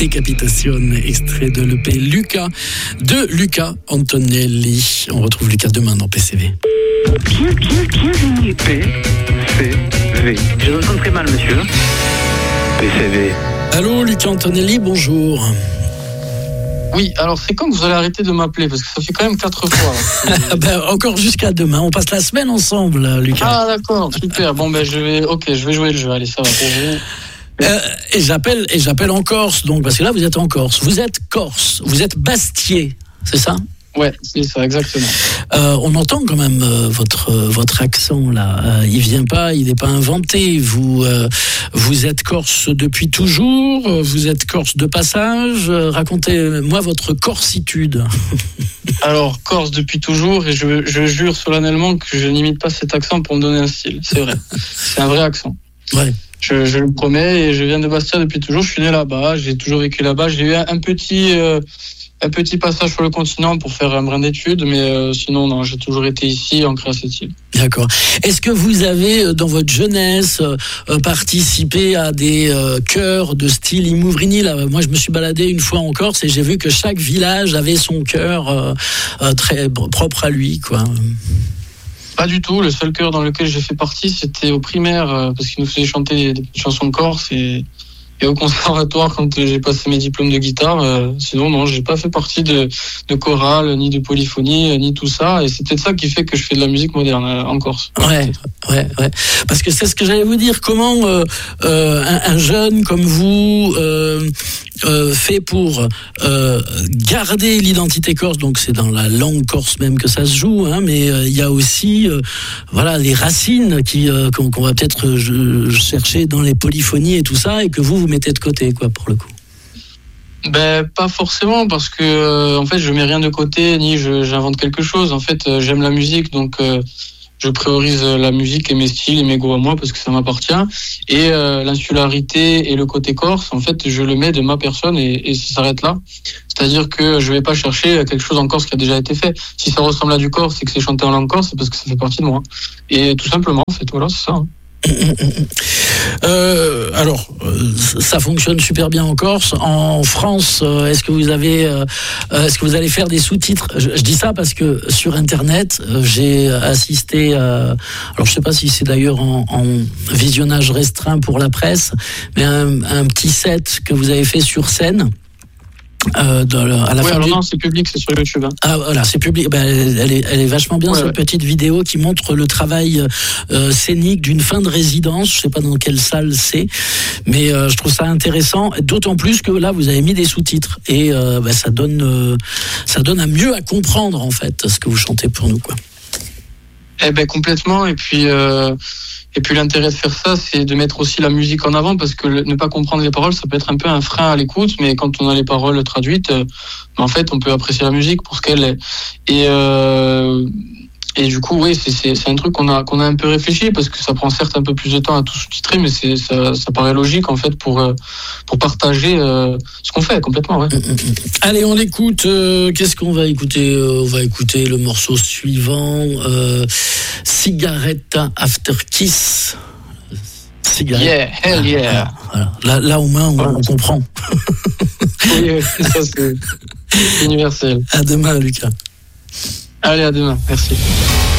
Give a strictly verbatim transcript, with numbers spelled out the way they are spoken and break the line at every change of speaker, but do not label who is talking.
Decapitation, extrait de l'E P Luca, de Luca Antonelli. On retrouve Luca demain dans P C V.
Bien, bien, bienvenue.
P C V.
Je vous entends très mal, monsieur.
P C V.
Allô, Luca Antonelli, bonjour.
Oui, alors c'est quand que vous allez arrêter de m'appeler, parce que ça fait quand même quatre fois.
ben, encore jusqu'à demain, on passe la semaine ensemble, Lucas.
Ah d'accord, super. Bon ben je vais, ok, je vais jouer le jeu. Allez, ça va pour vous.
Euh, et j'appelle, et j'appelle en Corse, donc parce que là vous êtes en Corse. Vous êtes Corse, vous êtes Bastiais, c'est ça?
Ouais, c'est ça, exactement.
Euh, on entend quand même euh, votre euh, votre accent là. Euh, il vient pas, il n'est pas inventé. Vous euh, vous êtes Corse depuis toujours. euh, Vous êtes Corse de passage. euh, Racontez-moi votre corsitude.
Alors Corse depuis toujours, et je, je jure solennellement que je n'imite pas cet accent pour me donner un style. C'est vrai, c'est un vrai accent.
Ouais.
Je, je le promets, et je viens de Bastia depuis toujours. Je suis né là-bas, j'ai toujours vécu là-bas. J'ai eu un, un petit euh, un petit passage sur le continent pour faire un brin d'études, mais euh, sinon, non, j'ai toujours été ici, ancré à cette île.
D'accord. Est-ce que vous avez, dans votre jeunesse, euh, participé à des euh, chœurs de style Imouvrini là? Moi, je me suis baladé une fois en Corse et j'ai vu que chaque village avait son chœur euh, euh, très propre à lui, quoi.
Pas du tout. Le seul chœur dans lequel j'ai fait partie, c'était au primaire, euh, parce qu'ils nous faisaient chanter des, des petites chansons corse, et Et au conservatoire, quand j'ai passé mes diplômes de guitare, euh, sinon non, j'ai pas fait partie de, de chorale, ni de polyphonie, ni tout ça. Et c'est peut-être ça qui fait que je fais de la musique moderne euh, en Corse.
Ouais, ouais, ouais. Parce que c'est ce que j'allais vous dire. Comment euh, euh, un, un jeune comme vous euh, euh, fait pour euh, garder l'identité corse? Donc c'est dans la langue corse même que ça se joue, hein, mais il euh, y a aussi, euh, voilà, les racines qui euh, qu'on, qu'on va peut-être euh, chercher dans les polyphonies et tout ça, et que vous vous mettez de côté, quoi, pour le coup.
Ben pas forcément, parce que euh, en fait je mets rien de côté, ni je, j'invente quelque chose. En fait euh, j'aime la musique, donc euh, je priorise la musique et mes styles et mes goûts à moi, parce que ça m'appartient. Et euh, l'insularité et le côté corse, en fait je le mets de ma personne, et, et ça s'arrête là. C'est-à-dire que je vais pas chercher quelque chose en Corse qui a déjà été fait. Si ça ressemble à du corse et que c'est chanté en langue corse, c'est parce que ça fait partie de moi. Et tout simplement, en fait, voilà, c'est ça. Hein.
Euh, alors, euh, ça fonctionne super bien en Corse. En France, euh, est-ce que vous avez, euh, est-ce que vous allez faire des sous-titres? je, je dis ça parce que sur Internet, euh, j'ai assisté. À, alors, je sais pas si c'est d'ailleurs en, en visionnage restreint pour la presse, mais un, un petit set que vous avez fait sur scène. Euh, dans le, à la
oui,
fin
alors
du...
non, c'est public, c'est sur YouTube. Hein.
Ah voilà, c'est public. Ben, elle, est, elle est vachement bien,
ouais,
cette
ouais.
petite vidéo qui montre le travail euh, scénique d'une fin de résidence. Je sais pas dans quelle salle c'est, mais euh, je trouve ça intéressant. D'autant plus que là, vous avez mis des sous-titres, et euh, ben, ça donne, euh, ça donne à mieux à comprendre en fait ce que vous chantez pour nous, quoi.
Eh ben complètement. Et puis euh, et puis l'intérêt de faire ça, c'est de mettre aussi la musique en avant, parce que le, ne pas comprendre les paroles, ça peut être un peu un frein à l'écoute, mais quand on a les paroles traduites, euh, en fait, on peut apprécier la musique pour ce qu'elle est. Et euh, et du coup, oui, c'est c'est c'est un truc qu'on a qu'on a un peu réfléchi, parce que ça prend certes un peu plus de temps à tout sous-titrer, mais c'est ça ça paraît logique en fait pour euh, pour partager euh, ce qu'on fait complètement. Ouais.
Allez, on écoute. Euh, qu'est-ce qu'on va écouter? euh, On va écouter le morceau suivant, euh, Cigaretta After Kiss. Cigarette.
Yeah, hell yeah.
Voilà. Là, là au moins on, on comprend.
Oui, ça c'est universel.
À demain, Lucas.
Allez, à demain. Merci.